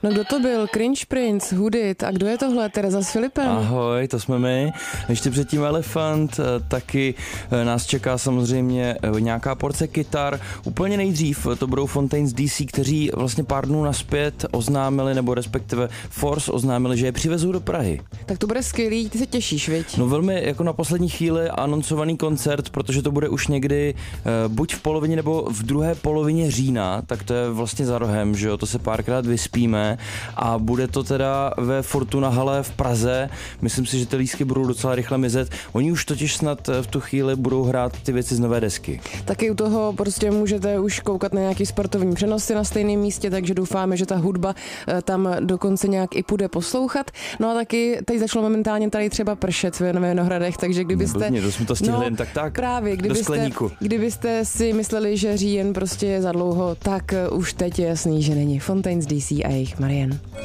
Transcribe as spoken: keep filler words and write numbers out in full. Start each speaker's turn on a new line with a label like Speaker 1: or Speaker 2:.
Speaker 1: No kdo to byl? Cringe Prince, Hudit a kdo je tohle? Tereza s Filipem?
Speaker 2: Ahoj, to jsme my. Ještě předtím Elefant, taky nás čeká samozřejmě nějaká porce kytar. Úplně nejdřív to budou Fontaines D C, kteří vlastně pár dnů nazpět oznámili, nebo respektive Force oznámili, že je přivezou do Prahy.
Speaker 1: Tak to bude skvělý, ty se těšíš, viď?
Speaker 2: No velmi jako na poslední chvíli anoncovaný koncert, protože to bude už někdy buď v polovině nebo v druhé polovině října, tak to je vlastně za rohem, že jo, to se párkrát vyspíme a bude to teda ve Fortuna hale v Praze. Myslím si, že ty lístky budou docela rychle mizet. Oni už totiž snad v tu chvíli budou hrát ty věci z nové desky.
Speaker 1: Taky u toho prostě můžete už koukat na nějaký sportovní přenosy na stejném místě, takže doufáme, že ta hudba tam dokonce nějak i půjde poslouchat. No a taky teď začalo momentálně tady třeba pršet v Vinohradech, takže kdybyste...
Speaker 2: Neblbně, to jsme to stihli
Speaker 1: no,
Speaker 2: jen tak tak
Speaker 1: právě,
Speaker 2: do skleníku.
Speaker 1: Kdybyste si mysleli, že říjen prostě je za dlouho, tak už teď je jasný, že není. Fontaines D C a jejich Marianne.